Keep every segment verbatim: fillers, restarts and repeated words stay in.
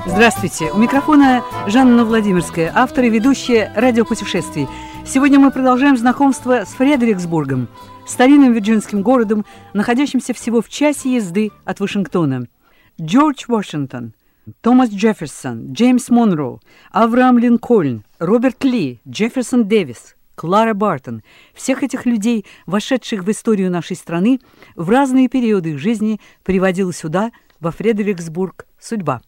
Здравствуйте! У микрофона Жанна Владимирская, автор и ведущая радиопутешествий. Сегодня мы продолжаем знакомство с Фредериксбургом, старинным вирджинским городом, находящимся всего в часе езды от Вашингтона. Джордж Вашингтон, Томас Джефферсон, Джеймс Монро, Авраам Линкольн, Роберт Ли, Джефферсон Дэвис, Клара Бартон. Всех этих людей, вошедших в историю нашей страны, в разные периоды их жизни приводила сюда, во Фредериксбург, судьба.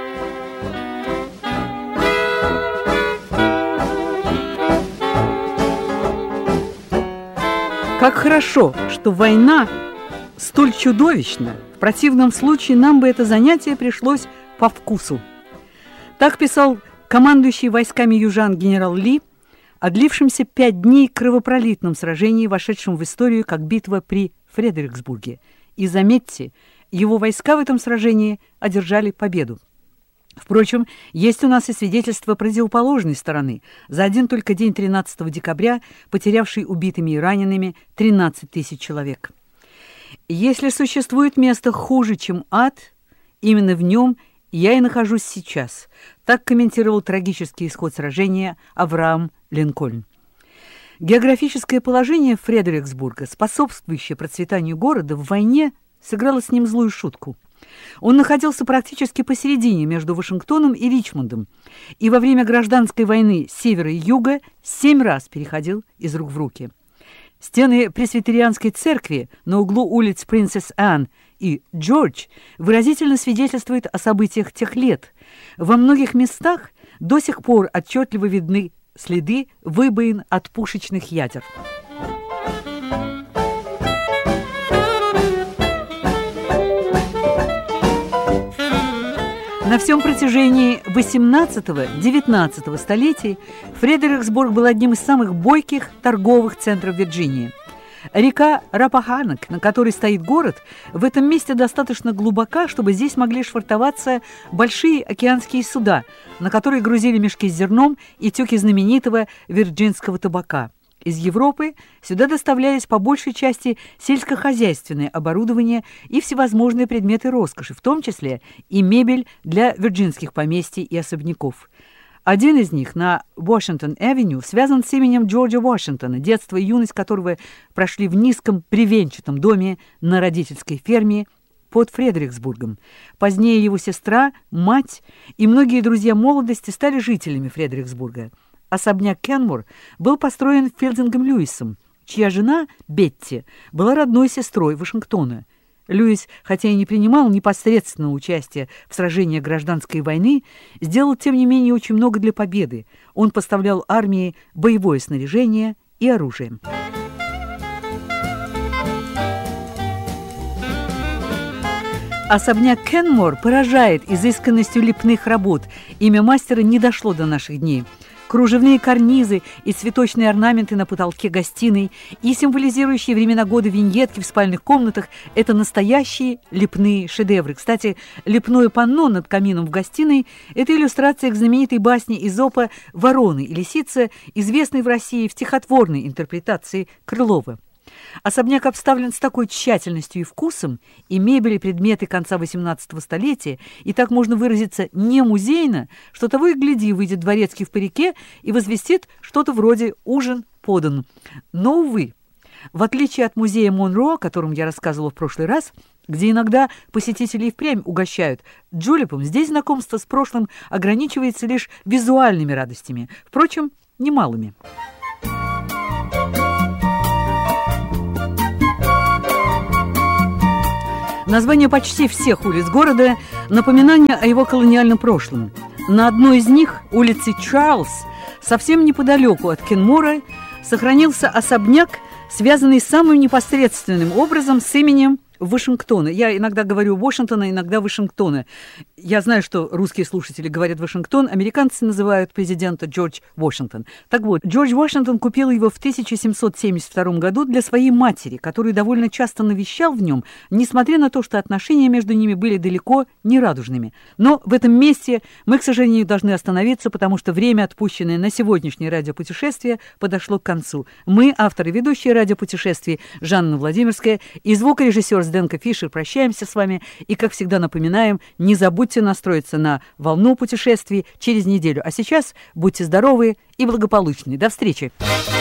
Как хорошо, что война столь чудовищна. В противном случае нам бы это занятие пришлось по вкусу. Так писал командующий войсками южан генерал Ли о длившемся пять дней кровопролитном сражении, вошедшем в историю как битва при Фредериксбурге. И заметьте, его войска в этом сражении одержали победу. Впрочем, есть у нас и свидетельство противоположной стороны. За один только день тринадцатого декабря, потерявший убитыми и ранеными тринадцать тысяч человек. Если существует место хуже, чем ад, именно в нем я и нахожусь сейчас. Так комментировал трагический исход сражения Авраам Линкольн. Географическое положение Фредериксбурга, способствующее процветанию города, в войне сыграло с ним злую шутку. Он находился практически посередине между Вашингтоном и Ричмондом, и во время гражданской войны севера и юга семь раз переходил из рук в руки. Стены пресвитерианской церкви на углу улиц Принцесс Анн и Джордж выразительно свидетельствуют о событиях тех лет. Во многих местах до сих пор отчетливо видны следы выбоин от пушечных ядер. На всем протяжении восемнадцатого-девятнадцатого столетий Фредериксбург был одним из самых бойких торговых центров Вирджинии. Река Раппаханок, на которой стоит город, в этом месте достаточно глубока, чтобы здесь могли швартоваться большие океанские суда, на которые грузили мешки с зерном и тюки знаменитого вирджинского табака. Из Европы сюда доставлялись по большей части сельскохозяйственное оборудование и всевозможные предметы роскоши, в том числе и мебель для вирджинских поместий и особняков. Один из них на Вашингтон-авеню связан с именем Джорджа Вашингтона, детство и юность которого прошли в низком бревенчатом доме на родительской ферме под Фредериксбургом. Позднее его сестра, мать и многие друзья молодости стали жителями Фредериксбурга. Особняк Кенмор был построен Филдингом Льюисом, чья жена, Бетти, была родной сестрой Вашингтона. Льюис, хотя и не принимал непосредственного участия в сражениях гражданской войны, сделал, тем не менее, очень много для победы. Он поставлял армии боевое снаряжение и оружие. Особняк Кенмор поражает изысканностью лепных работ. Имя мастера не дошло до наших дней. Кружевные карнизы и цветочные орнаменты на потолке гостиной и символизирующие времена года виньетки в спальных комнатах – это настоящие лепные шедевры. Кстати, лепное панно над камином в гостиной – это иллюстрация к знаменитой басне Эзопа «Ворона и лисица», известной в России в стихотворной интерпретации Крылова. Особняк обставлен с такой тщательностью и вкусом, и мебель, и предметы конца восемнадцатого столетия, и так можно выразиться не музейно, что того и гляди, выйдет дворецкий в парике и возвестит что-то вроде «ужин подан». Но, увы, в отличие от музея Монро, о котором я рассказывала в прошлый раз, где иногда посетители и впрямь угощают джулепом, здесь знакомство с прошлым ограничивается лишь визуальными радостями, впрочем, немалыми. Название почти всех улиц города – напоминание о его колониальном прошлом. На одной из них, улице Чарльз, совсем неподалеку от Кенмора, сохранился особняк, связанный самым непосредственным образом с именем Вашингтона. Я иногда говорю Вашингтона, иногда Вашингтона. Я знаю, что русские слушатели говорят Вашингтон, американцы называют президента Джордж Вашингтон. Так вот, Джордж Вашингтон купил его в тысяча семьсот семьдесят втором году для своей матери, которую довольно часто навещал в нем, несмотря на то, что отношения между ними были далеко не радужными. Но в этом месте мы, к сожалению, должны остановиться, потому что время, отпущенное на сегодняшнее радиопутешествие, подошло к концу. Мы, авторы и ведущие радиопутешествий Жанна Владимирская и звукорежиссер Дрозденко Фишер прощаемся с вами и, как всегда, напоминаем, не забудьте настроиться на волну путешествий через неделю. А сейчас будьте здоровы и благополучны. До встречи!